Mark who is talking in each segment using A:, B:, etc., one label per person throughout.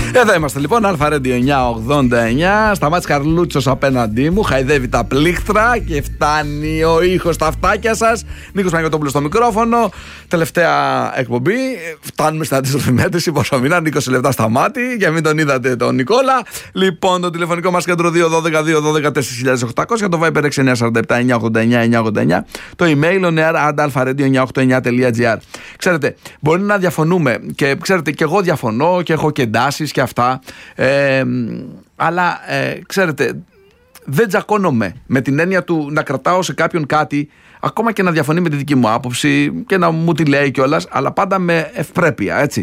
A: Εδώ είμαστε λοιπόν, Αλφα-Radio 989. Σταμάτης Καρλούτσος απέναντί μου, χαϊδεύει τα πλήκτρα και φτάνει ο ήχος στα αυτάκια σας. Νίκος Παναγιωτόπουλος στο μικρόφωνο. Τελευταία εκπομπή. Φτάνουμε στην αντίστροφη μέτρηση. Πόσο μήνα, 20 λεπτά στα μάτι. Για μην τον είδατε τον Νικόλα. Λοιπόν, το τηλεφωνικό μας κέντρο 212-212-4800. Το Viber 6947-989-989. Το email onear@alpha-radio989.gr. Ξέρετε, μπορεί να διαφωνούμε και ξέρετε, και εγώ διαφωνώ και έχω και εντάσεις και αυτά. Αλλά ξέρετε, δεν τζακώνομαι με την έννοια του να κρατάω σε κάποιον κάτι, ακόμα και να διαφωνεί με τη δική μου άποψη και να μου τη λέει κιόλας, αλλά πάντα με ευπρέπεια, έτσι.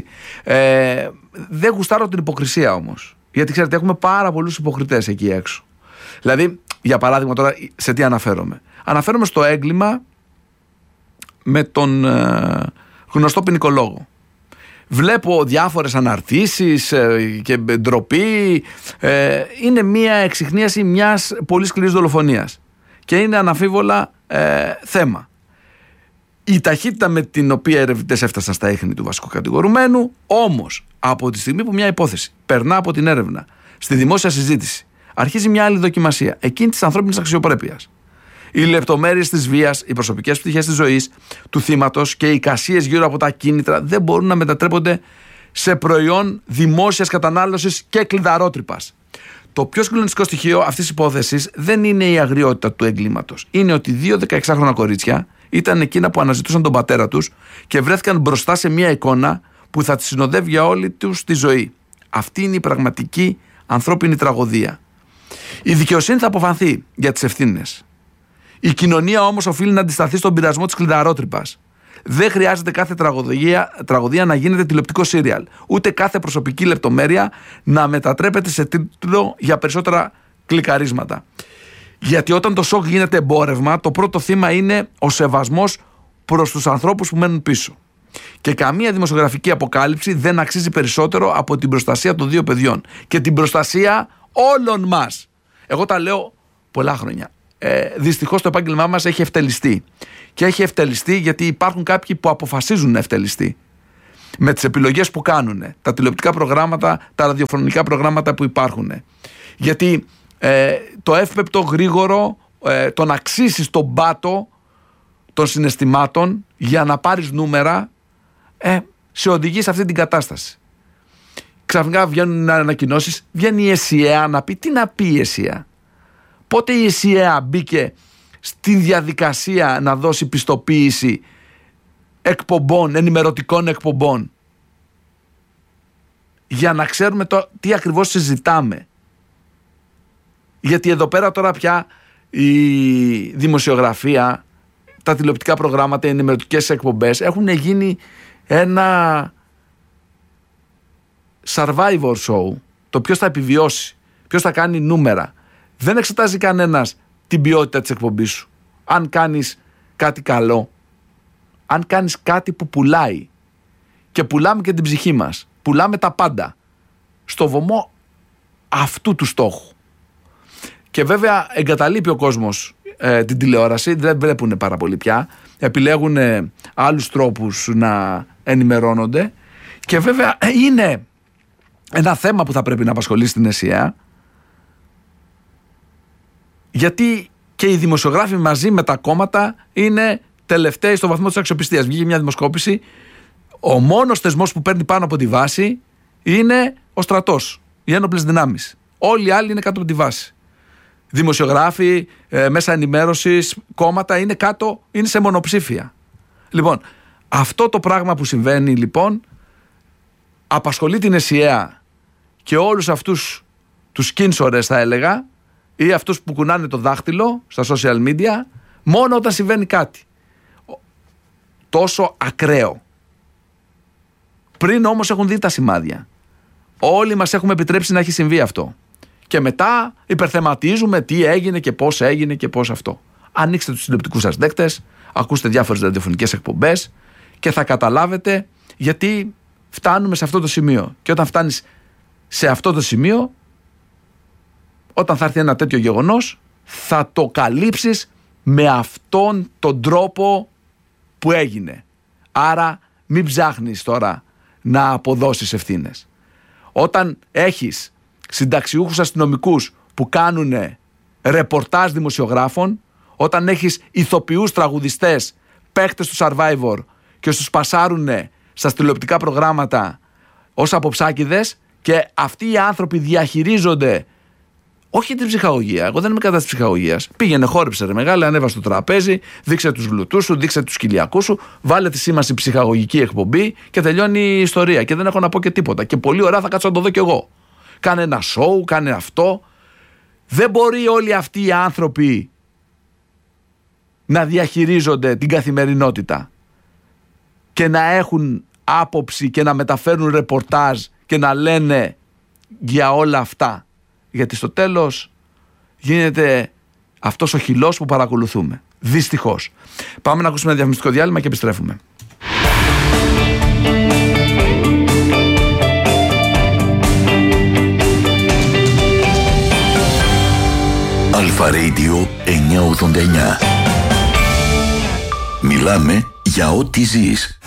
A: Δεν γουστάρω την υποκρισία όμως. Γιατί ξέρετε, έχουμε πάρα πολλούς υποκριτές εκεί έξω. Δηλαδή, για παράδειγμα, τώρα σε τι αναφέρομαι? Αναφέρομαι στο έγκλημα με τον γνωστό ποινικολόγο. Βλέπω διάφορες αναρτήσεις και ντροπή. Είναι μια εξιχνίαση μιας πολύ σκληρής δολοφονίας και είναι αναμφίβολα θέμα. Η ταχύτητα με την οποία οι ερευνητές έφτασαν στα ίχνη του βασικού κατηγορουμένου, όμως από τη στιγμή που μια υπόθεση περνά από την έρευνα στη δημόσια συζήτηση, αρχίζει μια άλλη δοκιμασία, εκείνη της ανθρώπινης αξιοπρέπειας. Οι λεπτομέρειες της βίας, οι προσωπικές πτυχές της ζωής του θύματος και οι εικασίες γύρω από τα κίνητρα δεν μπορούν να μετατρέπονται σε προϊόν δημόσιας κατανάλωσης και κλειδαρότρυπας. Το πιο συγκλονιστικό στοιχείο αυτής της υπόθεσης δεν είναι η αγριότητα του εγκλήματος. Είναι ότι 2 16χρονα κορίτσια ήταν εκείνα που αναζητούσαν τον πατέρα τους και βρέθηκαν μπροστά σε μια εικόνα που θα τις συνοδεύει για όλη τους τη ζωή. Αυτή είναι η πραγματική ανθρώπινη τραγωδία. Η δικαιοσύνη θα αποφανθεί για τις ευθύνες. Η κοινωνία όμως οφείλει να αντισταθεί στον πειρασμό της κλειδαρότρυπας. Δεν χρειάζεται κάθε τραγωδία να γίνεται τηλεοπτικό σύριαλ, ούτε κάθε προσωπική λεπτομέρεια να μετατρέπεται σε τίτλο για περισσότερα κλικαρίσματα. Γιατί όταν το σοκ γίνεται εμπόρευμα, το πρώτο θύμα είναι ο σεβασμός προς τους ανθρώπους που μένουν πίσω. Και καμία δημοσιογραφική αποκάλυψη δεν αξίζει περισσότερο από την προστασία των 2 παιδιών και την προστασία όλων μας. Εγώ τα λέω πολλά χρόνια. Δυστυχώς το επάγγελμά μας έχει ευτελιστεί. Και έχει ευτελιστεί γιατί υπάρχουν κάποιοι που αποφασίζουν να ευτελιστεί με τις επιλογές που κάνουν, τα τηλεοπτικά προγράμματα, τα ραδιοφωνικά προγράμματα που υπάρχουν. Γιατί το εύπεπτο γρήγορο, το να αξίσεις τον πάτο των συναισθημάτων για να πάρεις νούμερα, σε οδηγεί σε αυτή την κατάσταση. Ξαφνικά βγαίνουν ανακοινώσεις, βγαίνει η ΕΣΥΑ να πει. Τι να πει η ΕΣΥΑ? Πότε η ΕΣΥΑ μπήκε στη διαδικασία να δώσει πιστοποίηση εκπομπών, ενημερωτικών εκπομπών, για να ξέρουμε τι ακριβώς συζητάμε? Γιατί εδώ πέρα τώρα πια η δημοσιογραφία, τα τηλεοπτικά προγράμματα, οι ενημερωτικές εκπομπές έχουν γίνει ένα survivor show. Το ποιος θα επιβιώσει, ποιος θα κάνει νούμερα. Δεν εξετάζει κανένας την ποιότητα της εκπομπής σου. Αν κάνεις κάτι καλό, αν κάνεις κάτι που πουλάει, και πουλάμε και την ψυχή μας, πουλάμε τα πάντα στο βωμό αυτού του στόχου. Και βέβαια εγκαταλείπει ο κόσμος την τηλεόραση, δεν βλέπουν πάρα πολύ πια, επιλέγουν άλλους τρόπους να ενημερώνονται και βέβαια είναι ένα θέμα που θα πρέπει να απασχολήσει την ΕΣΥΑ, γιατί και οι δημοσιογράφοι μαζί με τα κόμματα είναι τελευταίοι στο βαθμό της αξιοπιστίας. Βγήκε μια δημοσκόπηση, ο μόνος θεσμός που παίρνει πάνω από τη βάση είναι ο στρατός, οι ένοπλες δυνάμεις. Όλοι οι άλλοι είναι κάτω από τη βάση. Δημοσιογράφοι, μέσα ενημέρωσης, κόμματα είναι κάτω, είναι σε μονοψήφια. Λοιπόν, αυτό το πράγμα που συμβαίνει λοιπόν απασχολεί την ΕΣΥΑ και όλους αυτούς τους κίνσορες, θα έλεγα, ή αυτούς που κουνάνε το δάχτυλο στα social media, μόνο όταν συμβαίνει κάτι τόσο ακραίο. Πριν όμως έχουν δει τα σημάδια. Όλοι μας έχουμε επιτρέψει να έχει συμβεί αυτό. Και μετά υπερθεματίζουμε τι έγινε και πώς έγινε και πώς αυτό. Ανοίξτε τους τηλεοπτικούς σας δέκτες, ακούστε διάφορες ραδιοφωνικές εκπομπές και θα καταλάβετε γιατί φτάνουμε σε αυτό το σημείο. Και όταν φτάνεις σε αυτό το σημείο, όταν θα έρθει ένα τέτοιο γεγονός, θα το καλύψεις με αυτόν τον τρόπο που έγινε. Άρα μην ψάχνεις τώρα να αποδώσεις ευθύνες. Όταν έχεις συνταξιούχους αστυνομικούς που κάνουν ρεπορτάζ δημοσιογράφων, όταν έχεις ηθοποιούς τραγουδιστές, παίχτες του Survivor και στους πασάρουν στα τηλεοπτικά προγράμματα ως αποψάκηδες, και αυτοί οι άνθρωποι διαχειρίζονται όχι την ψυχαγωγία. Εγώ δεν είμαι κατά της ψυχαγωγίας. Πήγαινε, χόρεψε ρε μεγάλε, ανέβα στο τραπέζι, δείξε τους γλουτούς σου, δείξε τους κοιλιακούς σου, βάλε τη σήμανση ψυχαγωγική εκπομπή και τελειώνει η ιστορία. Και δεν έχω να πω και τίποτα. Και πολύ ωραία θα κάτσω να το δω κι εγώ. Κάνε ένα σοου, κάνε αυτό. Δεν μπορεί όλοι αυτοί οι άνθρωποι να διαχειρίζονται την καθημερινότητα και να έχουν άποψη και να μεταφέρουν ρεπορτάζ και να λένε για όλα αυτά. Γιατί στο τέλος γίνεται αυτός ο χυλός που παρακολουθούμε. Δυστυχώς. Πάμε να ακούσουμε ένα διαφημιστικό διάλειμμα και επιστρέφουμε.
B: Αλφα Radio 989. Μιλάμε για ό,τι ζεις.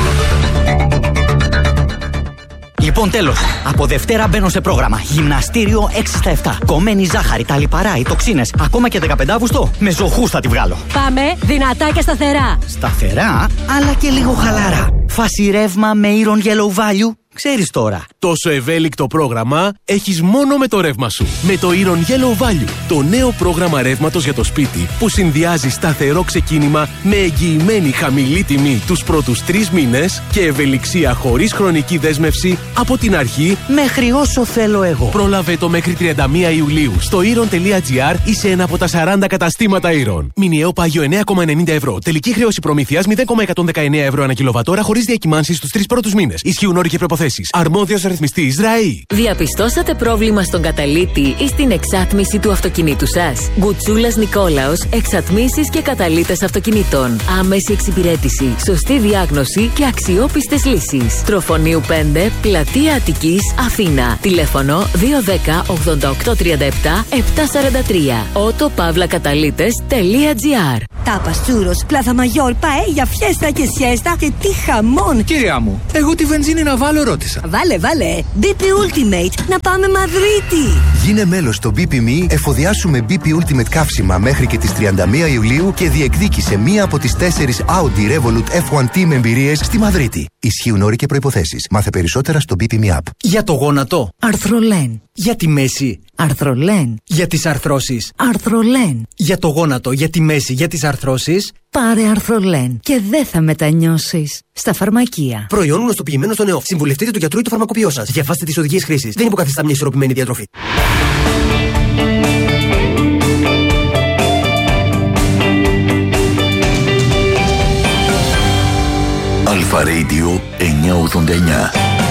C: Λοιπόν, τέλος. Από Δευτέρα μπαίνω σε πρόγραμμα. Γυμναστήριο 6 στα 7. Κομμένη ζάχαρη, τα λιπαρά, οι τοξίνες. Ακόμα και 15 Αύγουστο με ζωχούς θα τη βγάλω.
D: Πάμε δυνατά και σταθερά.
C: Σταθερά, αλλά και λίγο χαλαρά. Φάση ρεύμα με Iron Yellow Value. Ξέρεις τώρα.
E: Τόσο ευέλικτο πρόγραμμα έχεις μόνο με το ρεύμα σου. Με το Iron Yellow Value, το νέο πρόγραμμα ρεύματος για το σπίτι που συνδυάζει σταθερό ξεκίνημα με εγγυημένη χαμηλή τιμή τους πρώτους 3 μήνες και ευελιξία χωρίς χρονική δέσμευση από την αρχή
C: μέχρι όσο θέλω εγώ.
E: Πρόλαβε το μέχρι 31 Ιουλίου στο iron.gr ή σε ένα από τα 40 καταστήματα Iron. Μηνιαίο πάγιο 9,90 ευρώ. Τελική χρέωση προμήθειας 0,119 ευρώ ανά κιλοβατόρα χωρίς διακυμάνσεις στους 3 πρώτους μήνες. Ισχύουν όροι και προϋποθέσεις. Αρμόδιος ρυθμιστής ΡΑΗ.
F: Διαπιστώσατε πρόβλημα στον καταλύτη ή στην εξάτμιση του αυτοκινήτου σας? Γκουτσούλας Νικόλαος, εξατμίσεις και καταλύτες αυτοκινήτων. Άμεση εξυπηρέτηση, σωστή διάγνωση και αξιόπιστες λύσεις. Τροφονίου 5, Πλατεία Αττικής, Αθήνα. Τηλέφωνο 210 88 37 743. autopavlacatalytes.gr.
D: Τάπας, τσούρος, πλάθα μαγιόρ, παέλια, φιέστα και σιέστα και τι χαμόν.
G: Κυρία μου, εγώ τη βενζίνη να βάλω ρώτησα.
D: Βάλε. BP Ultimate, να πάμε Μαδρίτη.
H: Γίνε μέλος στο BP.me, εφοδιάσουμε BP Ultimate καύσιμα μέχρι και τις 31 Ιουλίου και διεκδίκησε μία από τις 4 Audi Revolut F1 Team εμπειρίες στη Μαδρίτη. Ισχύουν όροι και προϋποθέσεις. Μάθε περισσότερα στο BP.me app.
G: Για το γόνατο,
D: Αρθρολέν.
G: για τη μέση,
D: Αρθρολέν.
G: για τις αρθρώσεις.
D: Αρθρολέν.
G: Για το γόνατο, για τη μέση, για τις αρθρώσεις.
D: Πάρε Αρθρολέν και δεν θα μετανιώσεις. Στα φαρμακεία.
G: Προϊόν γνωστοποιημένο στο ΝΕΟΦ. Συμβουλευτείτε το γιατρό ή το φαρμακοποιό σας. Διαβάστε τις οδηγίες χρήσης. Δεν υποκαθιστά μια ισορροπημένη διατροφή.
B: Αλφα Radio 989.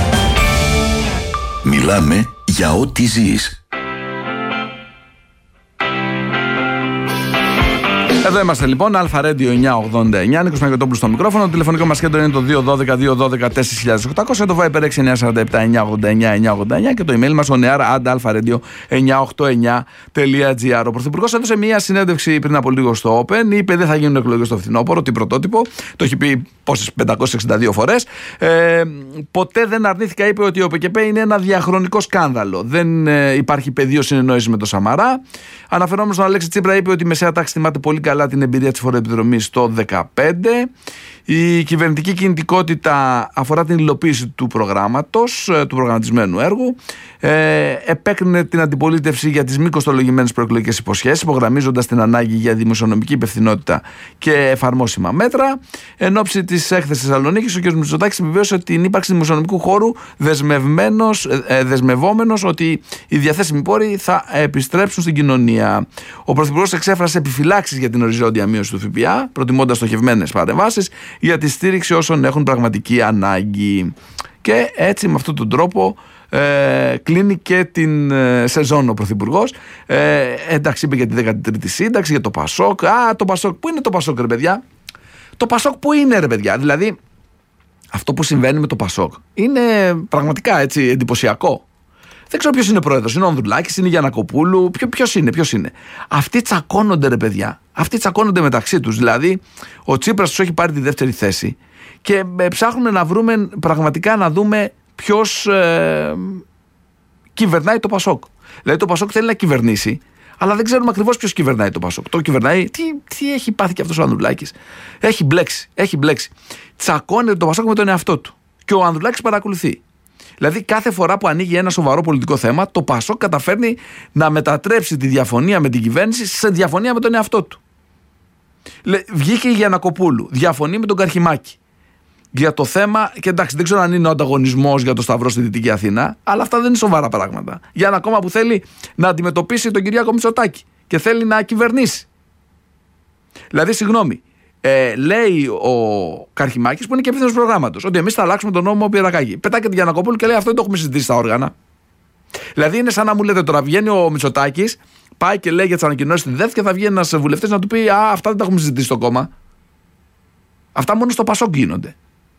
B: Μιλάμε για ό,τι ζεις.
A: Εδώ είμαστε λοιπόν, Αλφα Radio 989, Νίκος Μαγιωτόπουλος στο μικρόφωνο. Το τηλεφωνικό μας κέντρο είναι το 212-212-4800, το Viber 6947-989-989 και το email μας ο near@alpha-radio989.gr. Ο Πρωθυπουργός έδωσε μια συνέντευξη πριν από λίγο στο Open, είπε δεν θα γίνουν εκλογές στο φθινόπωρο, τι πρωτότυπο, το έχει πει πόσες 562 φορές. Ποτέ δεν αρνήθηκα, είπε, ότι ο ΠΚΠ είναι ένα διαχρονικό σκάνδαλο. Δεν υπάρχει πεδίο συνεννόησης με τον Σαμαρά. Αναφερόμενος στον Αλέξη Τσίπρα, είπε ότι η μεσαία τάξη θυμάται πολύ καλά την εμπειρία της φοροεπιδρομής το 2015. Η κυβερνητική κινητικότητα αφορά την υλοποίηση του προγράμματος, του προγραμματισμένου έργου. Επέκρινε την αντιπολίτευση για τις μη κοστολογημένες προεκλογικές υποσχέσεις, υπογραμμίζοντας την ανάγκη για δημοσιονομική υπευθυνότητα και εφαρμόσιμα μέτρα. Εν ώψη της έκθεσης Θεσσαλονίκης, ο κ. Μητσοτάκης επιβεβαίωσε την ύπαρξη δημοσιονομικού χώρου, δεσμευόμενος ότι οι διαθέσιμοι πόροι θα επιστρέψουν στην κοινωνία. Ο Πρωθυπουργός εξέφρασε επιφυλάξεις για την οριζόντια μείωση του ΦΠΑ, προτιμώντας στοχευμένες παρεμβάσεις για τη στήριξη όσων έχουν πραγματική ανάγκη. Και έτσι, με αυτόν τον τρόπο, κλείνει και την σεζόν ο Πρωθυπουργός. Εντάξει, είπε για τη 13η σύνταξη, για το Πασόκ. Το Πασόκ, πού είναι το Πασόκ, ρε παιδιά? Το Πασόκ πού είναι, ρε παιδιά? Δηλαδή, αυτό που συμβαίνει με το Πασόκ είναι πραγματικά έτσι εντυπωσιακό. Δεν ξέρω ποιος είναι πρόεδρος, είναι ο Ανδρουλάκης, είναι η Γιαννακοπούλου, ποιος είναι. Αυτοί τσακώνονται, ρε παιδιά. Αυτοί τσακώνονται μεταξύ τους. Δηλαδή, ο Τσίπρας τους έχει πάρει τη δεύτερη θέση και ψάχνουμε να βρούμε πραγματικά, να δούμε ποιος κυβερνάει το Πασόκ. Δηλαδή το Πασόκ θέλει να κυβερνήσει, αλλά δεν ξέρουμε ακριβώς ποιος κυβερνάει το Πασόκ. Το κυβερνάει. Τι έχει πάθει και αυτός ο Ανδρουλάκης. Έχει μπλέξει. Τσακώνεται το Πασόκ με τον εαυτό του. Και ο Ανδρουλάκης παρακολουθεί. Δηλαδή, κάθε φορά που ανοίγει ένα σοβαρό πολιτικό θέμα, το Πασόκ καταφέρνει να μετατρέψει τη διαφωνία με την κυβέρνηση σε διαφωνία με τον εαυτό του. Βγήκε η Γιαννακοπούλου, διαφωνεί με τον Καρχιμάκη. Για το θέμα, και εντάξει, δεν ξέρω αν είναι ο ανταγωνισμός για το Σταυρό στη Δυτική Αθήνα, αλλά αυτά δεν είναι σοβαρά πράγματα. Για ένα κόμμα που θέλει να αντιμετωπίσει τον Κυριάκο Μητσοτάκη και θέλει να κυβερνήσει. Δηλαδή, συγγνώμη, λέει ο Καρχιμάκης, που είναι και επίθετος προγράμματος, ότι εμείς θα αλλάξουμε τον νόμο Πιερακάκη. Πετάει και την Γιαννακοπούλου και λέει αυτό δεν το έχουμε συζητήσει στα όργανα. Δηλαδή, είναι σαν να μου λέτε τώρα, βγαίνει ο Μητσοτάκης, πάει και λέει για τις ανακοινώσεις στη ΔΕΘ και θα βγει ένας βουλευτής να του πει αυτά δεν τα έχουμε συζητήσει στο κόμμα. Αυτά μόνο στο Πασόκ γίνονται.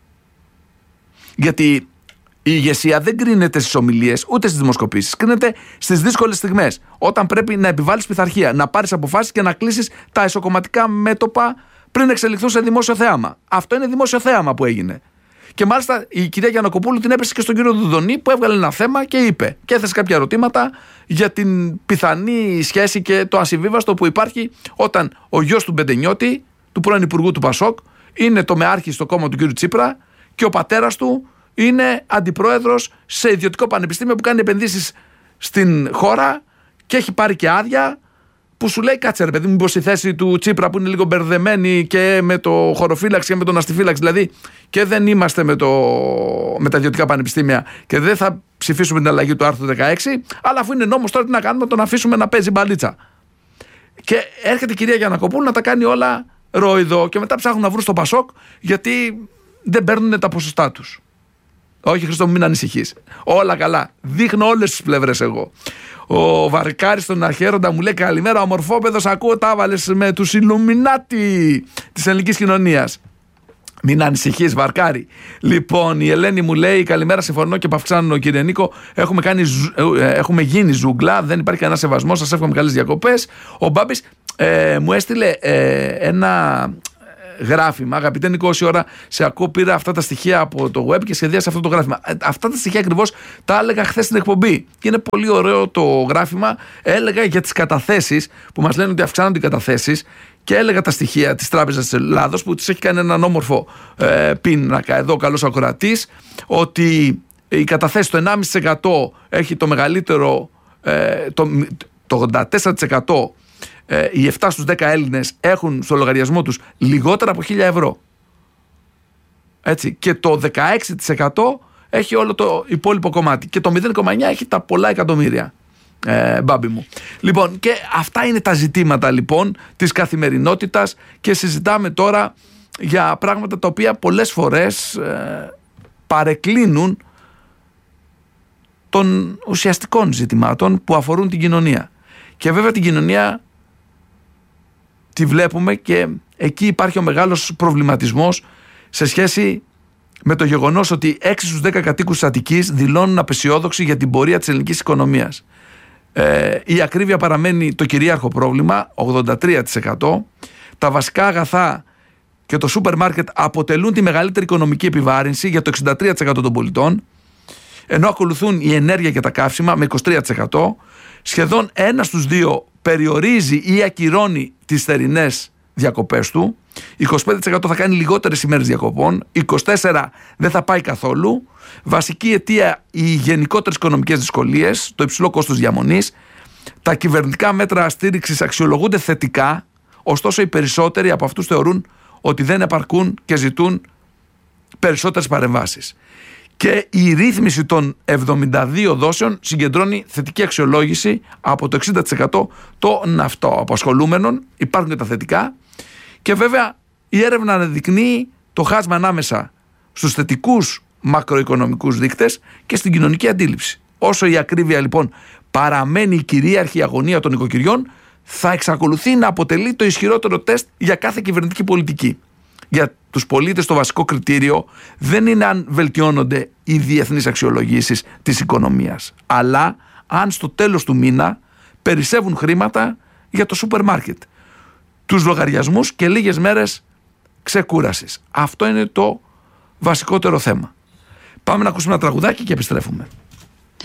A: Γιατί η ηγεσία δεν κρίνεται στις ομιλίες ούτε στις δημοσκοπήσεις. Κρίνεται στις δύσκολες στιγμές. Όταν πρέπει να επιβάλλεις πειθαρχία, να πάρεις αποφάσεις και να κλείσεις τα εσωκομματικά μέτωπα πριν εξελιχθούν σε δημόσιο θέαμα. Αυτό είναι δημόσιο θέαμα που έγινε. Και μάλιστα η κυρία Γιαννακοπούλου την έπεσε και στον κύριο Δουδονή, που έβγαλε ένα θέμα και είπε και έθεσε κάποια ερωτήματα για την πιθανή σχέση και το ασυμβίβαστο που υπάρχει όταν ο γιος του Μπεντενιώτη, του πρώην Υπουργού του Πασόκ, είναι το μεάρχη στο κόμμα του κύριου Τσίπρα και ο πατέρας του είναι αντιπρόεδρος σε ιδιωτικό πανεπιστήμιο που κάνει επενδύσεις στην χώρα και έχει πάρει και άδεια, που σου λέει κάτσε ρε παιδί μου, μήπως η θέση του Τσίπρα που είναι λίγο μπερδεμένη και με το χωροφύλαξη και με τον αστιφύλαξη, δηλαδή και δεν είμαστε με τα ιδιωτικά πανεπιστήμια και δεν θα ψηφίσουμε την αλλαγή του άρθρου 16, αλλά αφού είναι νόμος τώρα τι να κάνουμε, τον αφήσουμε να παίζει μπαλίτσα. Και έρχεται η κυρία Γιαννακοπούλου να τα κάνει όλα ρόιδο και μετά ψάχνουν να βρουν στο Πασόκ γιατί δεν παίρνουν τα ποσοστά τους. Όχι Χριστό μου, μην ανησυχείς. Όλα καλά. Δείχνω όλες τις πλευρές εγώ. Ο Βαρκάρης στον Αρχαίροντα μου λέει καλημέρα, ομορφόπεδος, ακούω τα έβαλες με τους Ιλουμινάτι της ελληνικής κοινωνίας. Μην ανησυχείς Βαρκάρη. Λοιπόν, η Ελένη μου λέει καλημέρα, συμφωνώ και παυξάνω κύριε Νίκο. Έχουμε γίνει ζούγκλα, δεν υπάρχει κανένα σεβασμό. Σας εύχομαι καλές διακοπές. Ο Μπάμπης μου έστειλε ένα γράφημα. Αγαπητέ Νίκο, όση ώρα σε ακούω, πήρα αυτά τα στοιχεία από το web και σχεδίασα αυτό το γράφημα. Αυτά τα στοιχεία ακριβώς τα έλεγα χθες στην εκπομπή. Και είναι πολύ ωραίο το γράφημα. Έλεγα για τις καταθέσεις που μας λένε ότι αυξάνονται οι καταθέσεις. Και έλεγα τα στοιχεία της Τράπεζας της Ελλάδος που της έχει κάνει έναν όμορφο πίνακα εδώ, καλός ακροατής, ότι η καταθέση το 1,5% έχει το μεγαλύτερο, το 84%. Οι 7 στους 10 Έλληνες έχουν στο λογαριασμό τους λιγότερα από 1.000 ευρώ. Έτσι. Και το 16% έχει όλο το υπόλοιπο κομμάτι. Και το 0,9% έχει τα πολλά εκατομμύρια. Μπάμπη μου. Λοιπόν, και αυτά είναι τα ζητήματα λοιπόν της καθημερινότητας και συζητάμε τώρα για πράγματα τα οποία πολλές φορές παρεκκλίνουν των ουσιαστικών ζητημάτων που αφορούν την κοινωνία. Και βέβαια την κοινωνία τη βλέπουμε και εκεί υπάρχει ο μεγάλος προβληματισμός σε σχέση με το γεγονός ότι 6 στους 10 κατοίκους της Αττικής δηλώνουν απεσιόδοξοι για την πορεία της ελληνικής οικονομίας. Η ακρίβεια παραμένει το κυρίαρχο πρόβλημα, 83%. Τα βασικά αγαθά και το σούπερ μάρκετ αποτελούν τη μεγαλύτερη οικονομική επιβάρυνση για το 63% των πολιτών, ενώ ακολουθούν η ενέργεια και τα καύσιμα με 23%. Σχεδόν 1 στους 2 περιορίζει ή ακυρώνει τις θερινές διακοπές του, 25% θα κάνει λιγότερες ημέρες διακοπών, 24% δεν θα πάει καθόλου. Βασική αιτία οι γενικότερες οικονομικές δυσκολίες, το υψηλό κόστος διαμονής. Τα κυβερνητικά μέτρα στήριξης αξιολογούνται θετικά, ωστόσο οι περισσότεροι από αυτούς θεωρούν ότι δεν επαρκούν και ζητούν περισσότερες παρεμβάσεις. Και η ρύθμιση των 72 δόσεων συγκεντρώνει θετική αξιολόγηση από το 60% των αυτοαπασχολούμενων. Υπάρχουν και τα θετικά. Και βέβαια η έρευνα αναδεικνύει το χάσμα ανάμεσα στους θετικούς μακροοικονομικούς δείκτες και στην κοινωνική αντίληψη. Όσο η ακρίβεια λοιπόν παραμένει η κυρίαρχη αγωνία των οικοκυριών, θα εξακολουθεί να αποτελεί το ισχυρότερο τεστ για κάθε κυβερνητική πολιτική. Για τους πολίτες το βασικό κριτήριο δεν είναι αν βελτιώνονται οι διεθνείς αξιολογήσεις της οικονομίας, αλλά αν στο τέλος του μήνα περισσεύουν χρήματα για το σούπερ μάρκετ, τους λογαριασμούς και λίγες μέρες ξεκούρασης. Αυτό είναι το βασικότερο θέμα. Πάμε να ακούσουμε ένα τραγουδάκι και επιστρέφουμε.